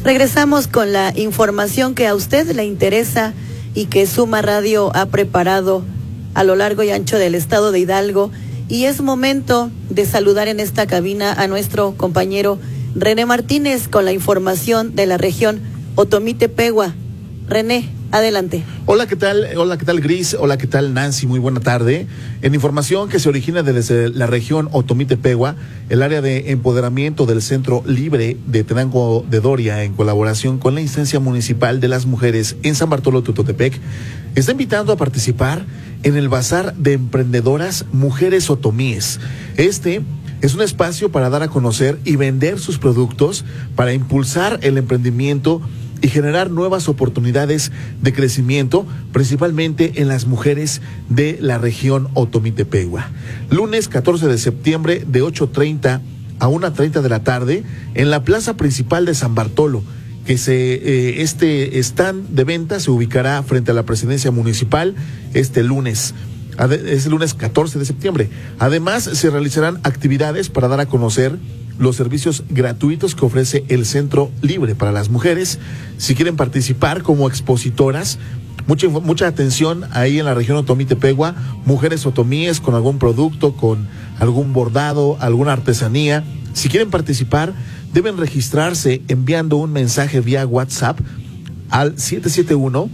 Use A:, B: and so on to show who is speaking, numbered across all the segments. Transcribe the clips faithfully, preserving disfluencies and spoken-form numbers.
A: Regresamos con la información que a usted le interesa y que Suma Radio ha preparado a lo largo y ancho del estado de Hidalgo. Y es momento de saludar en esta cabina a nuestro compañero René Martínez con la información de la región Otomí-Tepehua. René, adelante.
B: Hola, ¿qué tal? Hola, ¿qué tal, Gris? Hola, ¿qué tal, Nancy? Muy buena tarde. En información que se origina desde la región Otomí-Tepehua, el área de empoderamiento del Centro Libre de Tenango de Doria, en colaboración con la instancia municipal de las mujeres en San Bartolo Tutotepec, está invitando a participar en el Bazar de Emprendedoras Mujeres Otomíes. Este es un espacio para dar a conocer y vender sus productos, para impulsar el emprendimiento y generar nuevas oportunidades de crecimiento, principalmente en las mujeres de la región Otomí-Tepehua. Lunes catorce de septiembre de ocho treinta a una treinta de la tarde en la plaza principal de San Bartolo, que se eh, este stand de venta se ubicará frente a la presidencia municipal este lunes. Es el lunes catorce de septiembre. Además, se realizarán actividades para dar a conocer los servicios gratuitos que ofrece el Centro Libre para las mujeres. Si quieren participar como expositoras, mucha, mucha atención ahí en la región Otomí-Tepehua, mujeres otomíes con algún producto, con algún bordado, alguna artesanía. Si quieren participar, deben registrarse enviando un mensaje vía WhatsApp al siete siete uno,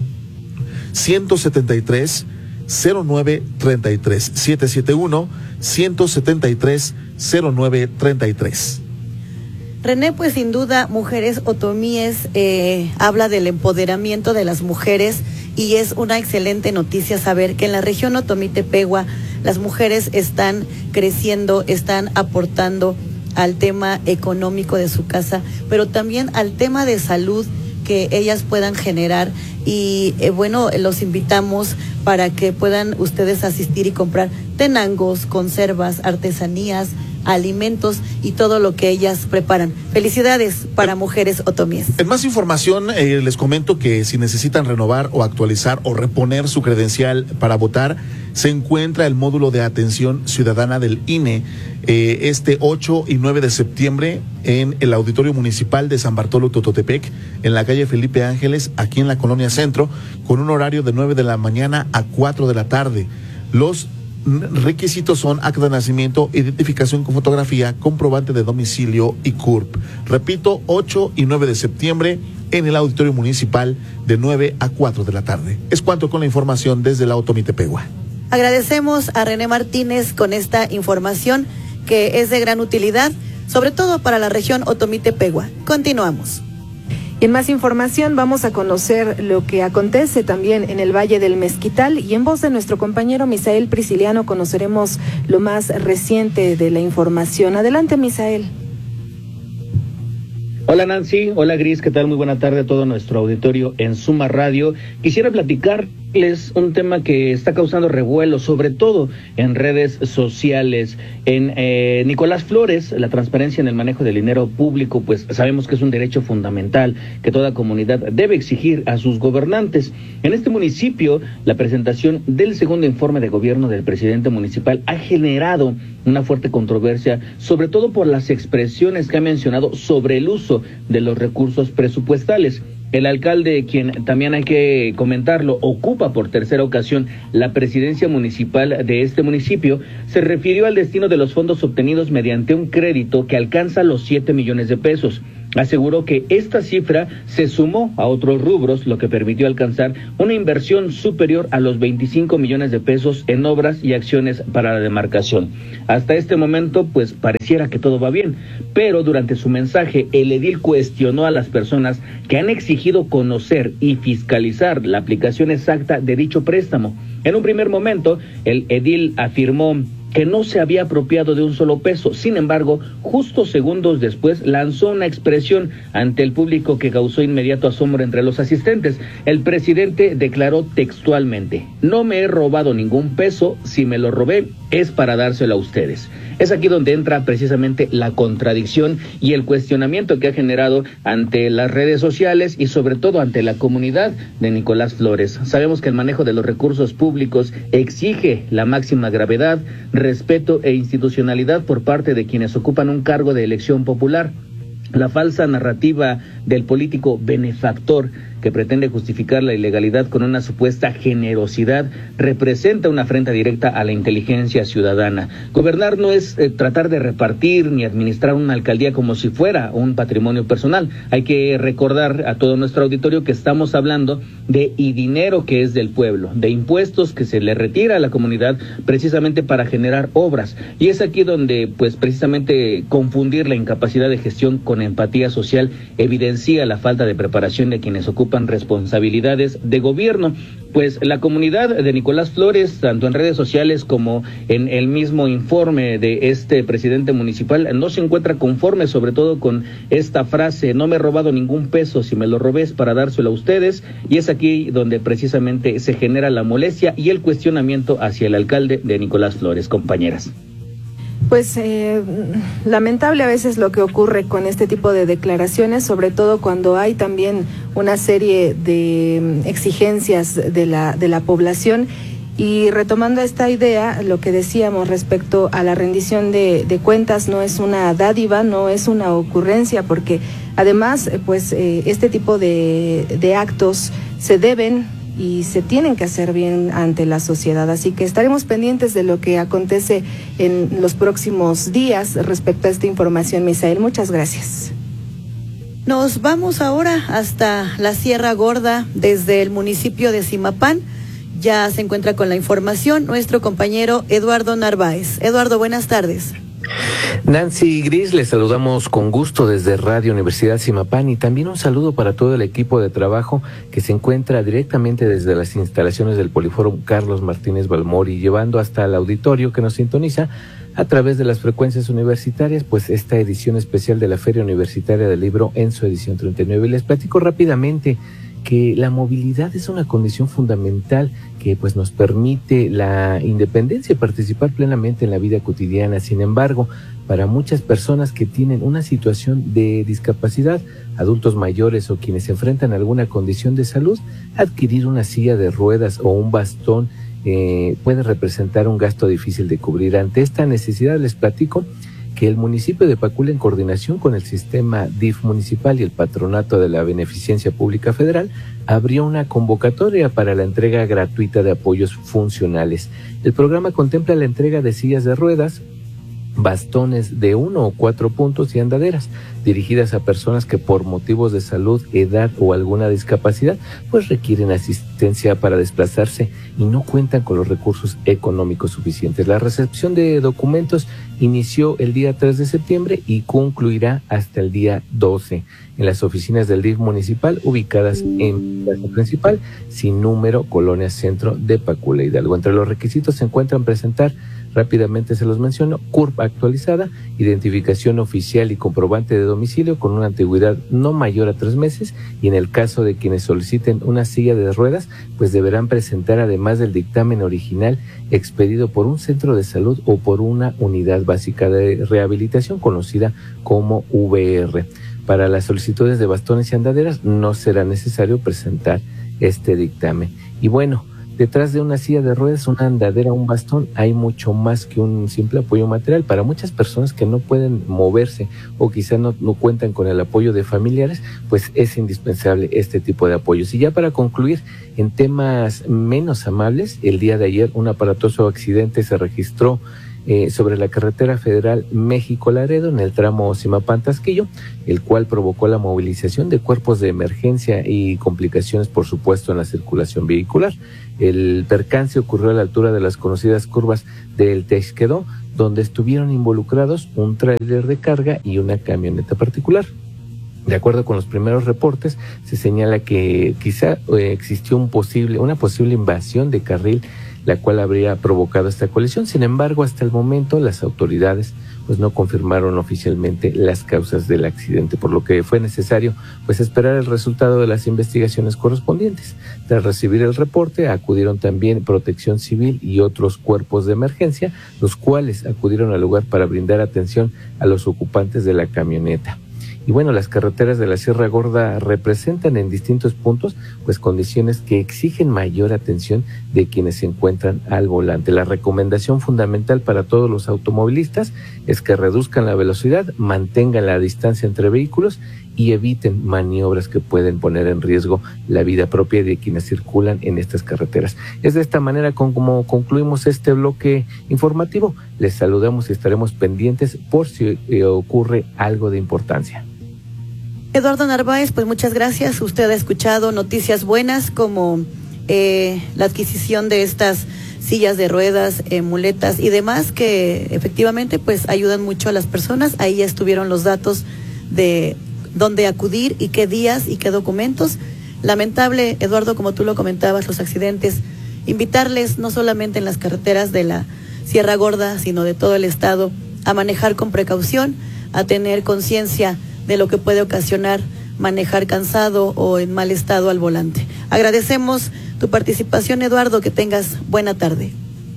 B: uno siete tres, cero nueve tres tres, siete siete uno, uno siete tres, cero nueve tres tres.
A: René, pues sin duda, Mujeres Otomíes eh, habla del empoderamiento de las mujeres y es una excelente noticia saber que en la región Otomí-Tepehua las mujeres están creciendo, están aportando al tema económico de su casa, pero también al tema de salud que ellas puedan generar. Y eh, bueno, los invitamos para que puedan ustedes asistir y comprar tenangos, conservas, artesanías, alimentos y todo lo que ellas preparan. Felicidades para Mujeres Otomíes.
B: En más información, eh, les comento que si necesitan renovar o actualizar o reponer su credencial para votar, se encuentra el módulo de atención ciudadana del I N E eh, este ocho y nueve de septiembre en el Auditorio Municipal de San Bartolo Tutotepec, en la calle Felipe Ángeles, aquí en la Colonia Centro, con un horario de nueve de la mañana a cuatro de la tarde. Los requisitos son acta de nacimiento, identificación con fotografía, comprobante de domicilio y C U R P. Repito, ocho y nueve de septiembre en el Auditorio Municipal de nueve a cuatro de la tarde. Es cuanto con la información desde la Otomí-Tepehua.
A: Agradecemos a René Martínez con esta información que es de gran utilidad, sobre todo para la región Otomí-Tepehua. Continuamos.
C: Y en más información vamos a conocer lo que acontece también en el Valle del Mezquital, y en voz de nuestro compañero Misael Prisciliano conoceremos lo más reciente de la información. Adelante, Misael.
D: Hola Nancy, hola Gris, ¿qué tal? Muy buena tarde a todo nuestro auditorio en Suma Radio. Quisiera platicarles un tema que está causando revuelo, sobre todo en redes sociales. En eh, Nicolás Flores, la transparencia en el manejo del dinero público, pues sabemos que es un derecho fundamental que toda comunidad debe exigir a sus gobernantes. En este municipio, la presentación del segundo informe de gobierno del presidente municipal ha generado una fuerte controversia, sobre todo por las expresiones que ha mencionado sobre el uso de los recursos presupuestales. El alcalde, quien también hay que comentarlo, ocupa por tercera ocasión la presidencia municipal de este municipio, se refirió al destino de los fondos obtenidos mediante un crédito que alcanza los siete millones de pesos. Aseguró que esta cifra se sumó a otros rubros, lo que permitió alcanzar una inversión superior a los veinticinco millones de pesos en obras y acciones para la demarcación. Hasta este momento, pues pareciera que todo va bien, pero durante su mensaje, el edil cuestionó a las personas que han exigido conocer y fiscalizar la aplicación exacta de dicho préstamo. En un primer momento, el edil afirmó que no se había apropiado de un solo peso. Sin embargo, justo segundos después lanzó una expresión ante el público que causó inmediato asombro entre los asistentes. El presidente declaró textualmente: no me he robado ningún peso, si me lo robé es para dárselo a ustedes. Es aquí donde entra precisamente la contradicción y el cuestionamiento que ha generado ante las redes sociales y sobre todo ante la comunidad de Nicolás Flores. Sabemos que el manejo de los recursos públicos exige la máxima gravedad, respeto e institucionalidad por parte de quienes ocupan un cargo de elección popular. La falsa narrativa del político benefactor que pretende justificar la ilegalidad con una supuesta generosidad, representa una afrenta directa a la inteligencia ciudadana. Gobernar no es eh, tratar de repartir ni administrar una alcaldía como si fuera un patrimonio personal. Hay que recordar a todo nuestro auditorio que estamos hablando de y dinero que es del pueblo, de impuestos que se le retira a la comunidad precisamente para generar obras. Y es aquí donde, pues, precisamente confundir la incapacidad de gestión con empatía social evidencia la falta de preparación de quienes ocupan responsabilidades de gobierno. Pues la comunidad de Nicolás Flores, tanto en redes sociales como en el mismo informe de este presidente municipal, no se encuentra conforme, sobre todo con esta frase: no me he robado ningún peso, si me lo robé es para dárselo a ustedes. Y es aquí donde precisamente se genera la molestia y el cuestionamiento hacia el alcalde de Nicolás Flores, compañeras.
C: Pues eh, lamentable a veces lo que ocurre con este tipo de declaraciones, sobre todo cuando hay también una serie de exigencias de la, de la población. Y retomando esta idea, lo que decíamos respecto a la rendición de, de cuentas, no es una dádiva, no es una ocurrencia, porque además pues eh, este tipo de, de actos se deben y se tienen que hacer bien ante la sociedad. Así que estaremos pendientes de lo que acontece en los próximos días respecto a esta información, Misael. Muchas gracias.
A: Nos vamos ahora hasta la Sierra Gorda, desde el municipio de Zimapán. Ya se encuentra con la información nuestro compañero Eduardo Narváez. Eduardo, buenas tardes.
E: Nancy Gris, les saludamos con gusto desde Radio Universidad Zimapán y también un saludo para todo el equipo de trabajo que se encuentra directamente desde las instalaciones del Poliforum Carlos Martínez Balmori, llevando hasta el auditorio que nos sintoniza a través de las frecuencias universitarias, pues esta edición especial de la Feria Universitaria del Libro en su edición treinta y nueve. Y les platico rápidamente que la movilidad es una condición fundamental que pues nos permite la independencia y participar plenamente en la vida cotidiana. Sin embargo, para muchas personas que tienen una situación de discapacidad, adultos mayores o quienes se enfrentan a alguna condición de salud, adquirir una silla de ruedas o un bastón eh, puede representar un gasto difícil de cubrir. Ante esta necesidad, les platico que el municipio de Pacula, en coordinación con el sistema D I F municipal y el Patronato de la Beneficencia Pública Federal, abrió una convocatoria para la entrega gratuita de apoyos funcionales. El programa contempla la entrega de sillas de ruedas, bastones de uno o cuatro puntos y andaderas, dirigidas a personas que por motivos de salud, edad o alguna discapacidad, pues requieren asistencia para desplazarse y no cuentan con los recursos económicos suficientes. La recepción de documentos inició el día tres de septiembre y concluirá hasta el día doce en las oficinas del D I F municipal ubicadas en Plaza Principal, sin número, Colonia Centro de Pacula, Hidalgo. Entre los requisitos se encuentran presentar, rápidamente se los menciono, C U R P actualizada, identificación oficial y comprobante de domicilio con una antigüedad no mayor a tres meses, y en el caso de quienes soliciten una silla de ruedas, pues deberán presentar, además del dictamen original expedido por un centro de salud o por una unidad básica de rehabilitación conocida como V R. Para las solicitudes de bastones y andaderas no será necesario presentar este dictamen. Y bueno, detrás de una silla de ruedas, una andadera, un bastón, hay mucho más que un simple apoyo material. Para muchas personas que no pueden moverse o quizá no, no cuentan con el apoyo de familiares, pues es indispensable este tipo de apoyos. Y ya para concluir, en temas menos amables, el día de ayer un aparatoso accidente se registró Eh, sobre la carretera federal México-Laredo en el tramo Zimapán-Tasquillo, el cual provocó la movilización de cuerpos de emergencia y complicaciones, por supuesto, en la circulación vehicular. El percance ocurrió a la altura de las conocidas curvas del Texquedó, donde estuvieron involucrados un tráiler de carga y una camioneta particular. De acuerdo con los primeros reportes, se señala que quizá eh, existió un posible, una posible invasión de carril, la cual habría provocado esta colisión. Sin embargo, hasta el momento las autoridades pues no confirmaron oficialmente las causas del accidente, por lo que fue necesario pues esperar el resultado de las investigaciones correspondientes. Tras recibir el reporte, acudieron también Protección Civil y otros cuerpos de emergencia, los cuales acudieron al lugar para brindar atención a los ocupantes de la camioneta. Y bueno, las carreteras de la Sierra Gorda representan en distintos puntos pues condiciones que exigen mayor atención de quienes se encuentran al volante. La recomendación fundamental para todos los automovilistas es que reduzcan la velocidad, mantengan la distancia entre vehículos y eviten maniobras que pueden poner en riesgo la vida propia de quienes circulan en estas carreteras. Es de esta manera con como concluimos este bloque informativo. Les saludamos y estaremos pendientes por si eh, ocurre algo de importancia.
A: Eduardo Narváez, pues muchas gracias. Usted ha escuchado noticias buenas como eh, la adquisición de estas sillas de ruedas, eh, muletas y demás que efectivamente pues ayudan mucho a las personas. Ahí ya estuvieron los datos de dónde acudir y qué días y qué documentos. Lamentable, Eduardo, como tú lo comentabas, los accidentes. Invitarles no solamente en las carreteras de la Sierra Gorda, sino de todo el estado, a manejar con precaución, a tener conciencia de lo que puede ocasionar manejar cansado o en mal estado al volante. Agradecemos tu participación, Eduardo, que tengas buena tarde.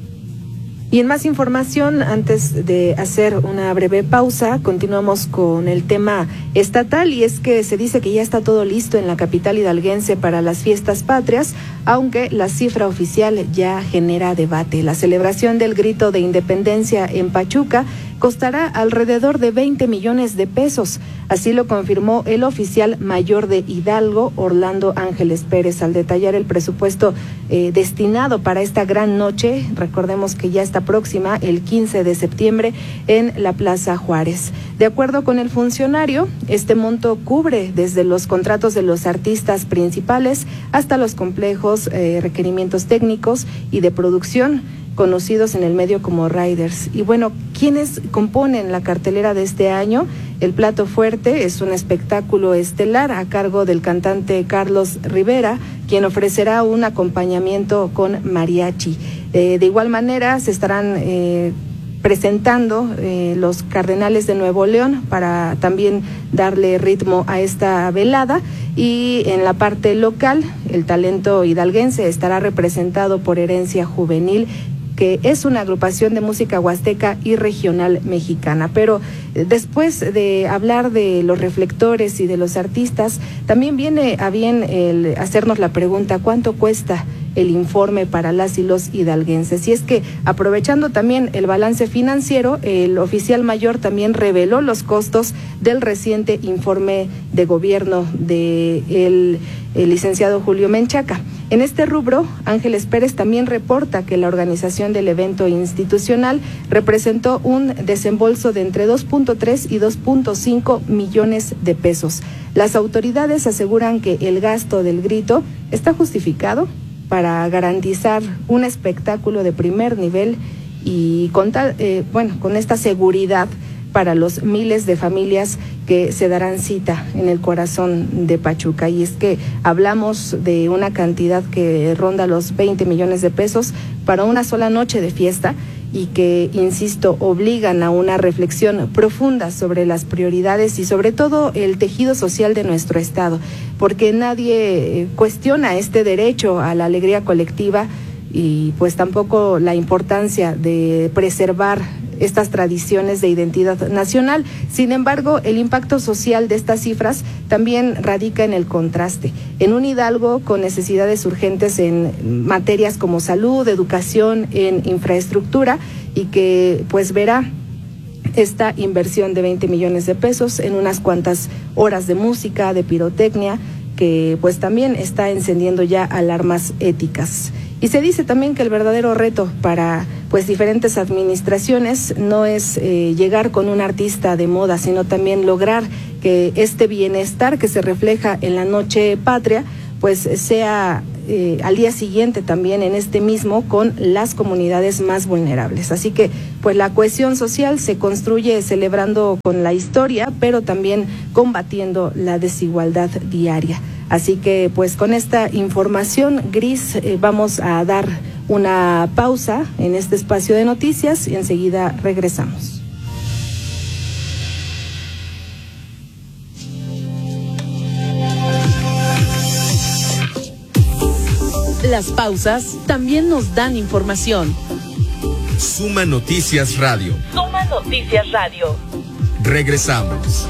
C: Y en más información, antes de hacer una breve pausa, continuamos con el tema estatal, y es que se dice que ya está todo listo en la capital hidalguense para las fiestas patrias, aunque la cifra oficial ya genera debate. La celebración del Grito de Independencia en Pachuca costará alrededor de veinte millones de pesos. Así lo confirmó el oficial mayor de Hidalgo, Orlando Ángeles Pérez, al detallar el presupuesto eh, destinado para esta gran noche. Recordemos que ya está próxima, el quince de septiembre, en la Plaza Juárez. De acuerdo con el funcionario, este monto cubre desde los contratos de los artistas principales hasta los complejos eh, requerimientos técnicos y de producción, conocidos en el medio como riders. Y bueno, ¿quiénes componen la cartelera de este año? El plato fuerte es un espectáculo estelar a cargo del cantante Carlos Rivera, quien ofrecerá un acompañamiento con mariachi. Eh, de igual manera se estarán eh, presentando eh, los Cardenales de Nuevo León para también darle ritmo a esta velada, y en la parte local el talento hidalguense estará representado por Herencia Juvenil, que es una agrupación de música huasteca y regional mexicana. Pero después de hablar de los reflectores y de los artistas, también viene a bien el hacernos la pregunta: ¿cuánto cuesta el informe para las y los hidalguenses? Y es que, aprovechando también el balance financiero, el oficial mayor también reveló los costos del reciente informe de gobierno de el, el licenciado Julio Menchaca. En este rubro, Ángeles Pérez también reporta que la organización del evento institucional representó un desembolso de entre dos punto tres y dos punto cinco millones de pesos. Las autoridades aseguran que el gasto del grito está justificado para garantizar un espectáculo de primer nivel y con tal, eh, bueno, con esta seguridad para los miles de familias que se darán cita en el corazón de Pachuca. Y es que hablamos de una cantidad que ronda los veinte millones de pesos para una sola noche de fiesta, y que, insisto, obligan a una reflexión profunda sobre las prioridades y sobre todo el tejido social de nuestro estado, porque nadie cuestiona este derecho a la alegría colectiva y pues tampoco la importancia de preservar estas tradiciones de identidad nacional. Sin embargo, el impacto social de estas cifras también radica en el contraste. En un Hidalgo con necesidades urgentes en materias como salud, educación, en infraestructura, y que pues verá esta inversión de veinte millones de pesos en unas cuantas horas de música, de pirotecnia, que pues también está encendiendo ya alarmas éticas. Y se dice también que el verdadero reto para pues diferentes administraciones no es eh, llegar con un artista de moda, sino también lograr que este bienestar que se refleja en la noche patria pues sea eh, al día siguiente también en este mismo con las comunidades más vulnerables. Así que pues la cohesión social se construye celebrando con la historia, pero también combatiendo la desigualdad diaria. Así que pues con esta información, Gris, eh, vamos a dar una pausa en este espacio de noticias y enseguida regresamos.
F: Las pausas también nos dan información.
G: Suma Noticias Radio.
F: Suma Noticias Radio.
G: Regresamos.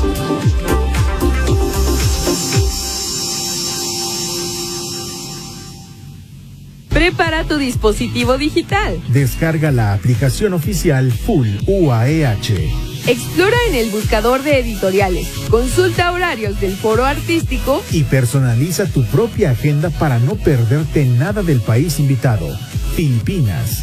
F: Prepara tu dispositivo digital.
H: Descarga la aplicación oficial Full U A E H. Explora en el buscador de editoriales, consulta horarios del foro artístico
I: y personaliza tu propia agenda para no perderte nada del país invitado, Filipinas.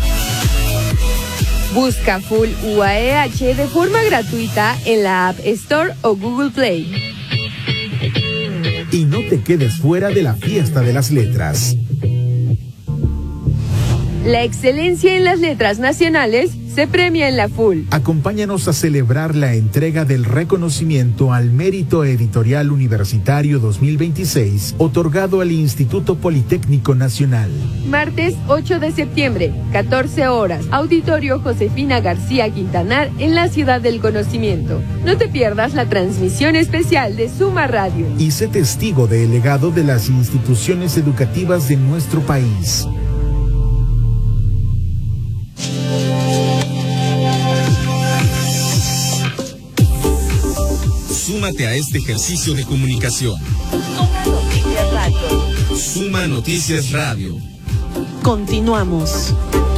H: Busca Full U A E H de forma gratuita en la App Store o Google Play.
I: Y no te quedes fuera de la fiesta de las letras.
H: La excelencia en las letras nacionales se premia en la Full.
I: Acompáñanos a celebrar la entrega del reconocimiento al Mérito Editorial Universitario dos mil veintiséis, otorgado al Instituto Politécnico Nacional.
H: Martes ocho de septiembre, catorce horas, Auditorio Josefina García Quintanar en la Ciudad del Conocimiento. No te pierdas la transmisión especial de Suma Radio.
I: Y sé testigo del legado de las instituciones educativas de nuestro país.
G: Súmate a este ejercicio de comunicación.
F: Suma Noticias Radio.
G: Suma Noticias Radio.
F: Continuamos.